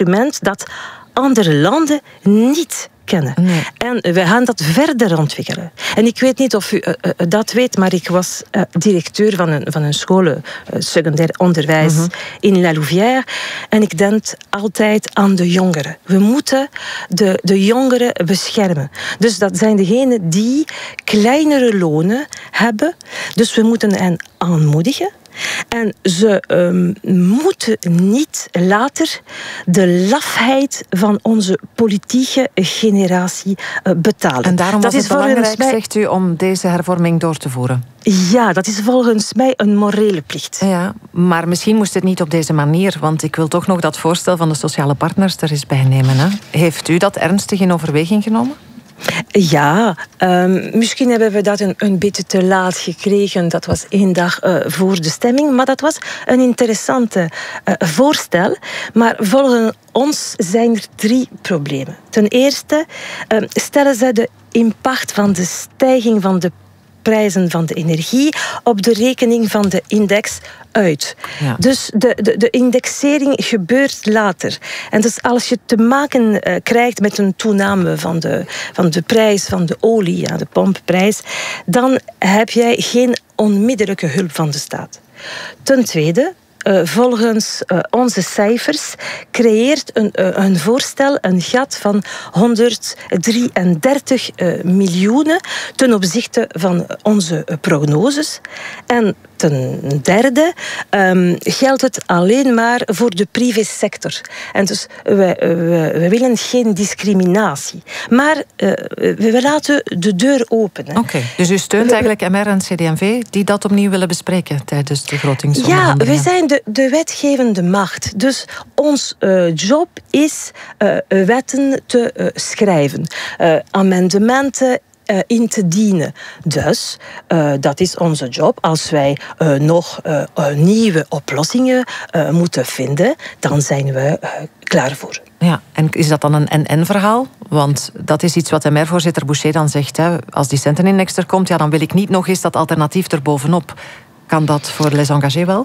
instrument dat andere landen niet kennen. Nee. En we gaan dat verder ontwikkelen. En ik weet niet of u dat weet, maar ik was directeur van een school, secundair onderwijs in La Louvière. En ik denk altijd aan de jongeren. We moeten de jongeren beschermen. Dus dat zijn degenen die kleinere lonen hebben. Dus we moeten hen aanmoedigen. En ze moeten niet later de lafheid van onze politieke generatie betalen. En daarom was het belangrijk, zegt u, om deze hervorming door te voeren? Ja, dat is volgens mij een morele plicht. Ja, maar misschien moest het niet op deze manier, want ik wil toch nog dat voorstel van de sociale partners er eens bij nemen. Hè? Heeft u dat ernstig in overweging genomen? Ja, misschien hebben we dat een beetje te laat gekregen. Dat was 1 dag voor de stemming. Maar dat was een interessante voorstel. Maar volgens ons zijn er 3 problemen. Ten eerste stellen ze de impact van de stijging van de prijzen van de energie op de rekening van de index uit. Ja. Dus de indexering gebeurt later. En dus als je te maken krijgt met een toename van de prijs van de olie, de pompprijs, dan heb jij geen onmiddellijke hulp van de staat. Ten tweede, volgens onze cijfers creëert een voorstel een gat van 133 miljoen ten opzichte van onze prognoses. En ten derde geldt het alleen maar voor de privésector. En dus we willen geen discriminatie. Maar we laten de deur open. Oké, dus u steunt eigenlijk MR en CD&V die dat opnieuw willen bespreken tijdens de begrotingsonderhandelingen? Ja, we zijn de wetgevende macht. Dus ons job is wetten te schrijven. Amendementen in te dienen. Dus dat is onze job. Als wij nog nieuwe oplossingen moeten vinden, dan zijn we klaar voor. Ja, en is dat dan een en-en-verhaal? Want dat is iets wat MR-voorzitter Boucher dan zegt. Hè. Als die centenindex er komt, ja, dan wil ik niet nog eens dat alternatief erbovenop. Kan dat voor Les Engagés wel?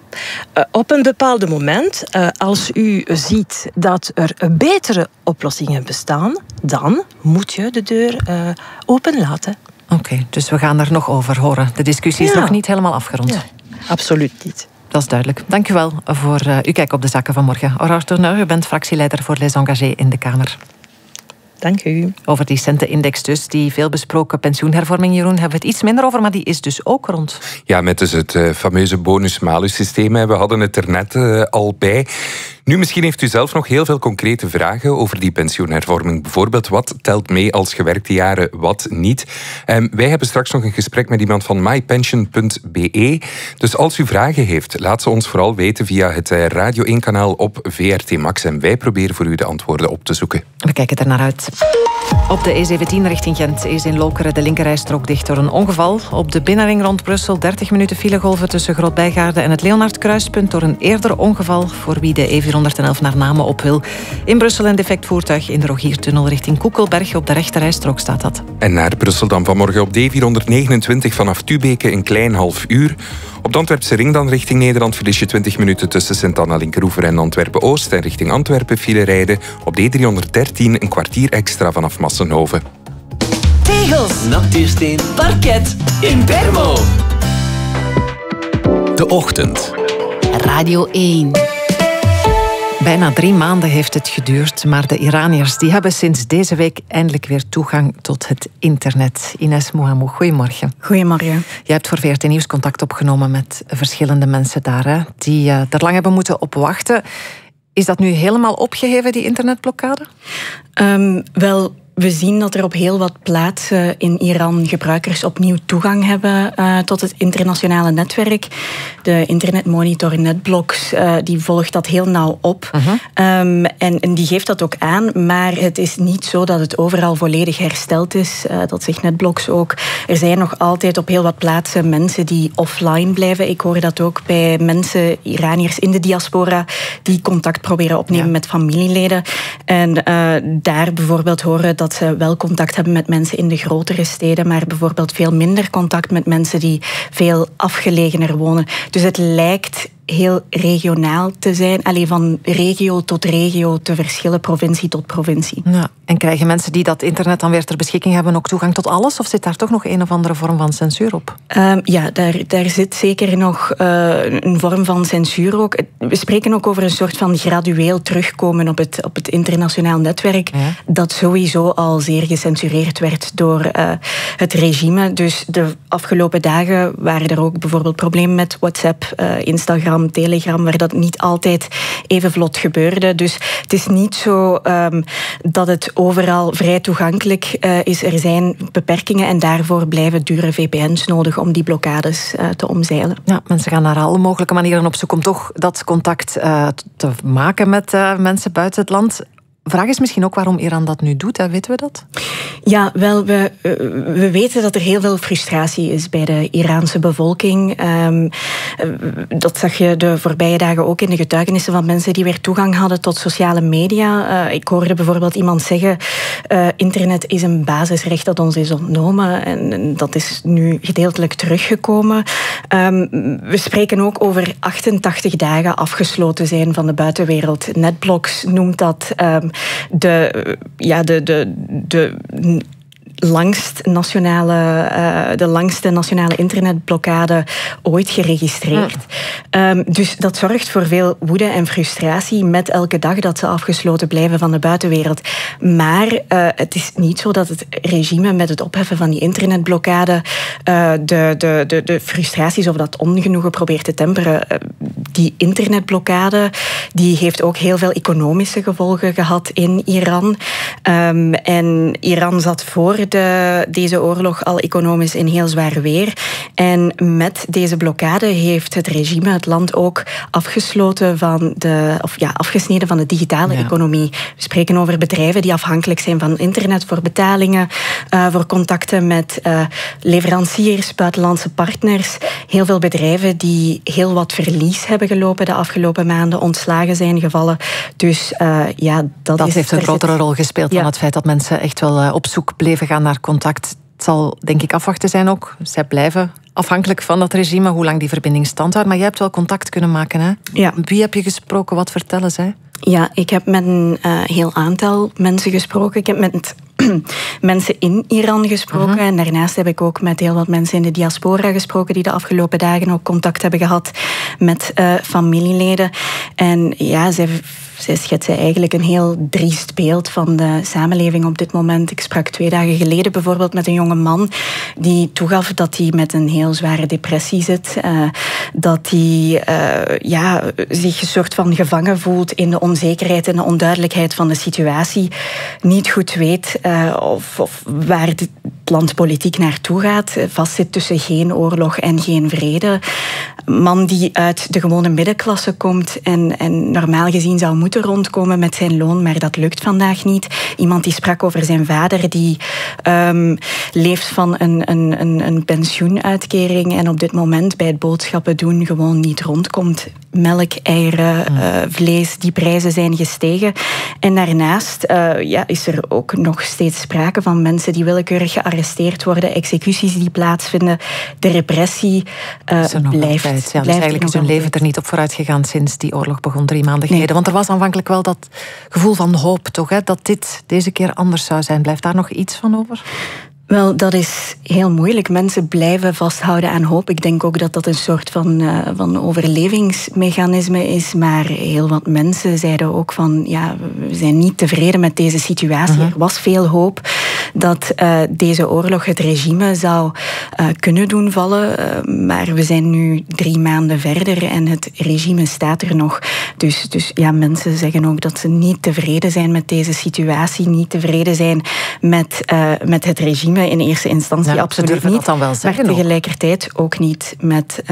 Op een bepaald moment, als u ziet dat er betere oplossingen bestaan, dan moet je de deur open laten. Oké, dus we gaan er nog over horen. De discussie is nog niet helemaal afgerond. Ja, absoluut niet. Dat is duidelijk. Dank u wel voor uw kijk op de zaken van morgen. Aurore Tourneur, u bent fractieleider voor Les Engagés in de Kamer. Dank u. Over die centenindex dus, die veelbesproken pensioenhervorming, Jeroen, hebben we het iets minder over, maar die is dus ook rond. Ja, met dus het fameuze bonus-malus-systeem. We hadden het er net al bij. Nu, misschien heeft u zelf nog heel veel concrete vragen over die pensioenhervorming. Bijvoorbeeld, wat telt mee als gewerkte jaren, wat niet? Wij hebben straks nog een gesprek met iemand van mypension.be. Dus als u vragen heeft, laat ze ons vooral weten via het Radio 1-kanaal op VRT Max. En wij proberen voor u de antwoorden op te zoeken. We kijken er naar uit. Op de E17 richting Gent is in Lokeren de linkerrijstrook dicht door een ongeval. Op de binnenring rond Brussel 30 minuten filegolven tussen Grootbijgaarden en het Leonardkruispunt door een eerder ongeval voor wie de E411 naar Namen op wil. In Brussel een defect voertuig in de Rogiertunnel richting Koekelberg. Op de rechterrijstrook staat dat. En naar Brussel dan vanmorgen op de E429 vanaf Tubeke een klein half uur. Op de Antwerpse ring dan richting Nederland verlies je 20 minuten tussen Sint-Anna-Linkeroever en Antwerpen-Oost. En richting Antwerpen file rijden op de E313 een kwartier extra vanaf Massenhoven. Tegels, natuursteen, parket, in Bermo. De Ochtend. Radio 1. Bijna 3 maanden heeft het geduurd, maar de Iraniërs die hebben sinds deze week eindelijk weer toegang tot het internet. Ines Mohamou, goedemorgen. Goedemorgen. Je hebt voor VRT Nieuws contact opgenomen met verschillende mensen daar, hè, die er lang hebben moeten op wachten. Is dat nu helemaal opgeheven, die internetblokkade? Wel, we zien dat er op heel wat plaatsen in Iran gebruikers opnieuw toegang hebben tot het internationale netwerk. De internetmonitor Netblocks die volgt dat heel nauw op. En die geeft dat ook aan, maar het is niet zo dat het overal volledig hersteld is. Dat zegt Netblocks ook. Er zijn nog altijd op heel wat plaatsen mensen die offline blijven. Ik hoor dat ook bij mensen, Iraniërs in de diaspora, die contact proberen opnemen met familieleden. En daar bijvoorbeeld horen dat ze wel contact hebben met mensen in de grotere steden, maar bijvoorbeeld veel minder contact met mensen die veel afgelegener wonen. Dus het lijkt heel regionaal te zijn. Alleen van regio tot regio te verschillen, provincie tot provincie. Ja. En krijgen mensen die dat internet dan weer ter beschikking hebben ook toegang tot alles? Of zit daar toch nog een of andere vorm van censuur op? Ja, daar zit zeker nog een vorm van censuur ook. We spreken ook over een soort van gradueel terugkomen op het internationaal netwerk. Ja. Dat sowieso al zeer gecensureerd werd door het regime. Dus de afgelopen dagen waren er ook bijvoorbeeld problemen met WhatsApp, Instagram, Telegram, waar dat niet altijd even vlot gebeurde. Dus het is niet zo dat het overal vrij toegankelijk is. Er zijn beperkingen en daarvoor blijven dure VPN's nodig om die blokkades te omzeilen. Ja, mensen gaan naar alle mogelijke manieren op zoek om toch dat contact te maken met mensen buiten het land. Vraag is misschien ook waarom Iran dat nu doet, hè? Weten we dat? Ja, wel, we weten dat er heel veel frustratie is bij de Iraanse bevolking. Dat zag je de voorbije dagen ook in de getuigenissen van mensen die weer toegang hadden tot sociale media. Ik hoorde bijvoorbeeld iemand zeggen, internet is een basisrecht dat ons is ontnomen. En dat is nu gedeeltelijk teruggekomen. We spreken ook over 88 dagen afgesloten zijn van de buitenwereld. Netblocks noemt dat de langste nationale internetblokkade ooit geregistreerd. Dus dat zorgt voor veel woede en frustratie met elke dag dat ze afgesloten blijven van de buitenwereld. Maar het is niet zo dat het regime met het opheffen van die internetblokkade de frustraties of dat ongenoegen probeert te temperen. Die internetblokkade die heeft ook heel veel economische gevolgen gehad in Iran. En Iran zat voor deze oorlog al economisch in heel zwaar weer. En met deze blokkade heeft het regime het land ook afgesneden van de digitale economie. We spreken over bedrijven die afhankelijk zijn van internet voor betalingen, voor contacten met leveranciers, buitenlandse partners. Heel veel bedrijven die heel wat verlies hebben gelopen de afgelopen maanden, ontslagen zijn gevallen. Dus dat heeft een grotere rol gespeeld dan het feit dat mensen echt wel op zoek bleven gaan naar contact. Het zal denk ik afwachten zijn ook. Zij blijven afhankelijk van dat regime, hoe lang die verbinding standhoudt. Maar jij hebt wel contact kunnen maken, hè? Ja. Wie heb je gesproken? Wat vertellen zij? Ja, ik heb met een heel aantal mensen gesproken. Ik heb met mensen in Iran gesproken. En daarnaast heb ik ook met heel wat mensen in de diaspora gesproken die de afgelopen dagen ook contact hebben gehad met familieleden. En ja, zij schetsen eigenlijk een heel driest beeld van de samenleving op dit moment. Ik sprak 2 dagen geleden bijvoorbeeld met een jonge man die toegaf dat hij met een heel zware depressie zit. Dat hij zich een soort van gevangen voelt in de onzekerheid en de onduidelijkheid van de situatie. Niet goed weet of waar het land politiek naartoe gaat. Vastzit tussen geen oorlog en geen vrede. Een man die uit de gewone middenklasse komt en normaal gezien zou moeten rondkomen met zijn loon, maar dat lukt vandaag niet. Iemand die sprak over zijn vader die leeft van een pensioenuitkering en op dit moment bij het boodschappen doen gewoon niet rondkomt. Melk, eieren, vlees, die prijzen zijn gestegen. En daarnaast is er ook nog steeds sprake van mensen die willekeurig gearresteerd worden, executies die plaatsvinden. De repressie blijft. Dus eigenlijk is hun leven er niet op vooruit gegaan sinds die oorlog begon 3 maanden geleden. Want er was aanvankelijk wel dat gevoel van hoop, toch? Hè? Dat dit deze keer anders zou zijn. Blijft daar nog iets van over? Wel, dat is heel moeilijk. Mensen blijven vasthouden aan hoop. Ik denk ook dat dat een soort van overlevingsmechanisme is. Maar heel wat mensen zeiden ook van, we zijn niet tevreden met deze situatie. Er was veel hoop dat deze oorlog het regime zou kunnen doen vallen. Maar we zijn nu 3 maanden verder en het regime staat er nog. Dus mensen zeggen ook dat ze niet tevreden zijn met deze situatie. Niet tevreden zijn met het regime. In eerste instantie absoluut niet, dan wel zeggen, maar tegelijkertijd ook niet met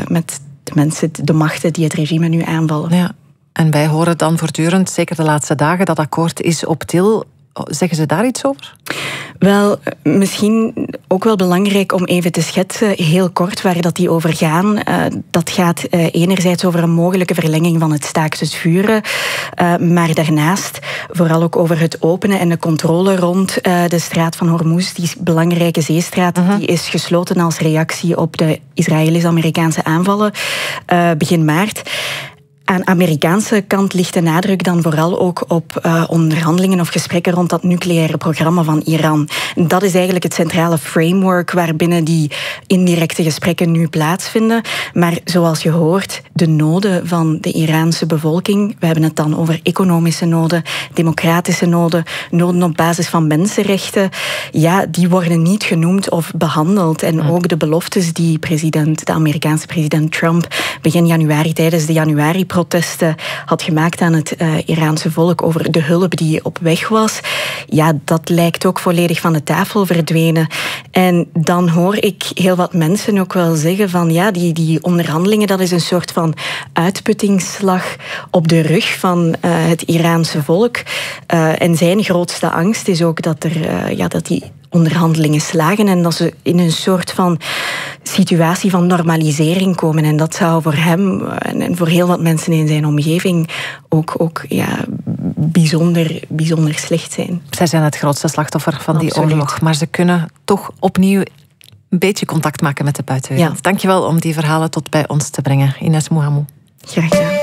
de mensen, de machten die het regime nu aanvallen. Ja. En wij horen dan voortdurend, zeker de laatste dagen, dat akkoord is op til. Zeggen ze daar iets over? Wel, misschien ook wel belangrijk om even te schetsen, heel kort, waar dat die over gaan. Dat gaat enerzijds over een mogelijke verlenging van het staakt het vuren, maar daarnaast vooral ook over het openen en de controle rond de straat van Hormuz, die belangrijke zeestraat, die is gesloten als reactie op de Israëlisch-Amerikaanse aanvallen begin maart. Aan Amerikaanse kant ligt de nadruk dan vooral ook op onderhandelingen of gesprekken rond dat nucleaire programma van Iran. En dat is eigenlijk het centrale framework waarbinnen die indirecte gesprekken nu plaatsvinden. Maar zoals je hoort, de noden van de Iraanse bevolking, we hebben het dan over economische noden, democratische noden, noden op basis van mensenrechten, ja, die worden niet genoemd of behandeld. En ook de beloftes die de Amerikaanse president Trump begin januari tijdens de januari-protesten had gemaakt aan het Iraanse volk over de hulp die op weg was. Ja, dat lijkt ook volledig van de tafel verdwenen. En dan hoor ik heel wat mensen ook wel zeggen van ja, die onderhandelingen, dat is een soort van uitputtingsslag op de rug van het Iraanse volk. En zijn grootste angst is ook dat die onderhandelingen slagen en dat ze in een soort van situatie van normalisering komen. En dat zou voor hem en voor heel wat mensen in zijn omgeving ook bijzonder slecht zijn. Zij zijn het grootste slachtoffer van die oorlog, maar ze kunnen toch opnieuw een beetje contact maken met de buitenwereld. Ja. Dankjewel om die verhalen tot bij ons te brengen. Ines Mouhamou. Graag gedaan.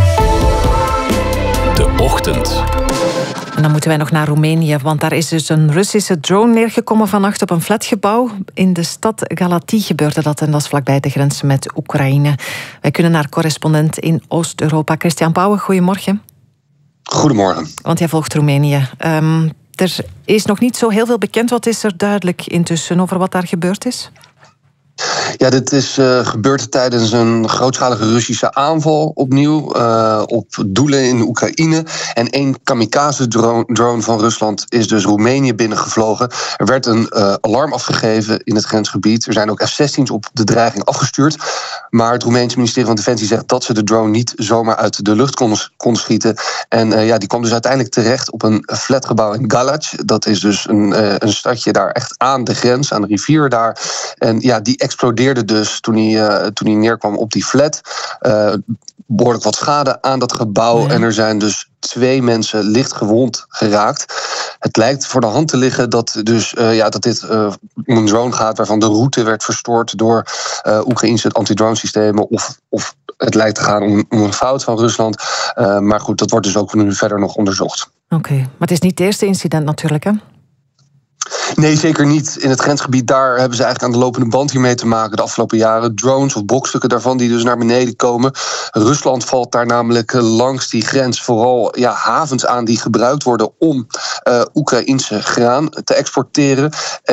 De Ochtend. En dan moeten wij nog naar Roemenië, want daar is dus een Russische drone neergekomen vannacht op een flatgebouw. In de stad Galați gebeurde dat en dat is vlakbij de grens met Oekraïne. Wij kunnen naar correspondent in Oost-Europa, Christian Pauwen. Goedemorgen. Goedemorgen. Want jij volgt Roemenië. Er is nog niet zo heel veel bekend. Wat is er duidelijk intussen over wat daar gebeurd is? Ja, dit is gebeurd tijdens een grootschalige Russische aanval opnieuw op doelen in Oekraïne. En 1 kamikaze-drone van Rusland is dus Roemenië binnengevlogen. Er werd een alarm afgegeven in het grensgebied. Er zijn ook F-16's op de dreiging afgestuurd. Maar het Roemeense ministerie van Defensie zegt dat ze de drone niet zomaar uit de lucht konden schieten. En die kwam dus uiteindelijk terecht op een flatgebouw in Galați. Dat is dus een stadje daar echt aan de grens, aan de rivier daar. En ja, die explodeerde dus toen hij neerkwam op die flat. Behoorlijk wat schade aan dat gebouw. Ja. En er zijn dus 2 mensen licht gewond geraakt. Het lijkt voor de hand te liggen dat dit om een drone gaat waarvan de route werd verstoord door Oekraïnse antidrone systemen. Of het lijkt te gaan om een fout van Rusland. Maar goed, dat wordt dus ook nu verder nog onderzocht. Oké, maar het is niet het eerste incident natuurlijk, hè? Nee, zeker niet. In het grensgebied daar hebben ze eigenlijk aan de lopende band hiermee te maken de afgelopen jaren. Drones of brokstukken daarvan die dus naar beneden komen. Rusland valt daar namelijk langs die grens vooral havens aan die gebruikt worden om Oekraïnse graan te exporteren.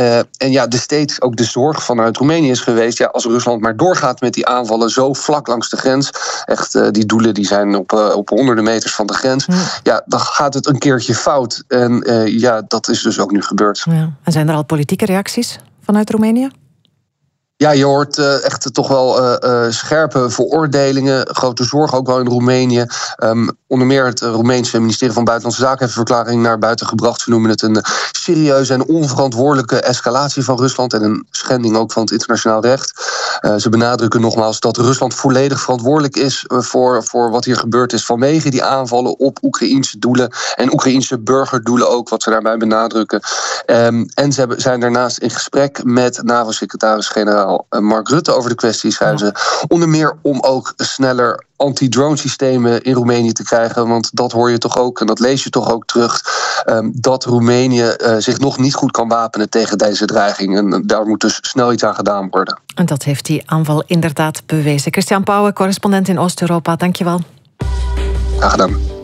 Ook de zorg vanuit Roemenië is geweest, als Rusland maar doorgaat met die aanvallen zo vlak langs de grens, echt die doelen die zijn op honderden meters van de grens, dan gaat het een keertje fout. En dat is dus ook nu gebeurd. Ja. En zijn er al politieke reacties vanuit Roemenië? Ja, je hoort echt toch wel scherpe veroordelingen. Grote zorg ook wel in Roemenië. Onder meer het Roemeense ministerie van Buitenlandse Zaken heeft een verklaring naar buiten gebracht. Ze noemen het een serieuze en onverantwoordelijke escalatie van Rusland en een schending ook van het internationaal recht. Ze benadrukken nogmaals dat Rusland volledig verantwoordelijk is voor wat hier gebeurd is vanwege die aanvallen op Oekraïnse doelen en Oekraïnse burgerdoelen ook, wat ze daarbij benadrukken. En ze zijn daarnaast in gesprek met NAVO-secretaris-generaal Mark Rutte over de kwestie, schrijven ze. Onder meer om ook sneller anti-drone systemen in Roemenië te krijgen. Want dat hoor je toch ook, en dat lees je toch ook terug, dat Roemenië zich nog niet goed kan wapenen tegen deze dreiging. En daar moet dus snel iets aan gedaan worden. En dat heeft die aanval inderdaad bewezen. Christian Pauwen, correspondent in Oost-Europa, dankjewel. Graag gedaan.